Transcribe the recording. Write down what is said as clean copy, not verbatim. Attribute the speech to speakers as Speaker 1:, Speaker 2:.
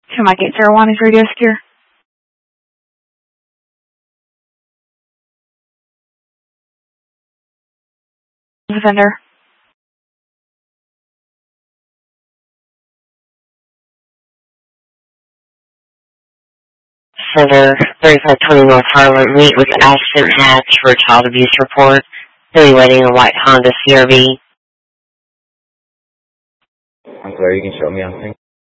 Speaker 1: To Mike 801 is radio secure. Offender.
Speaker 2: Center 3520 North Harlem. Meet with Ashton Hatch for a child abuse report. They'll be waiting a white Honda CRV.
Speaker 3: I'm sorry, you can show me on thing.